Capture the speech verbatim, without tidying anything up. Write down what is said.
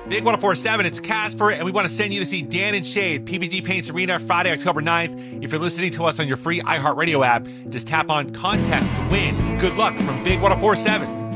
Big one oh four seven, it's Casper, and we want to send you to see Dan and Shay at P P G Paints Arena Friday, October ninth. If you're listening to us on your free iHeartRadio app, just tap on Contest to win. Good luck from Big one oh four seven.